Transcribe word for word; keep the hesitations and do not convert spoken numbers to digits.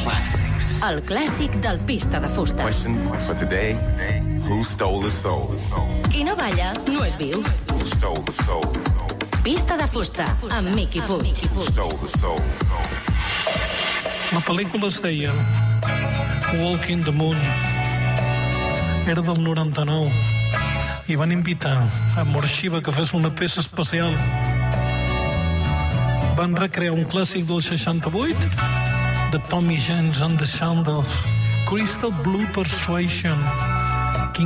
Classics. El clàssic del Pista de Fusta. Question for today, who stole the soul? Qui no balla no és viu. Who stole the soul? Pista de Fusta, amb Miqui Puig. Who stole the soul? La pel·lícula es deia Walking the Moon. Era del noranta-nou i van invitar a Morshiva que fes una peça especial. Van recrear un clàssic del seixanta-vuit de Tommy James and the Sandals, Crystal Blue Persuasion.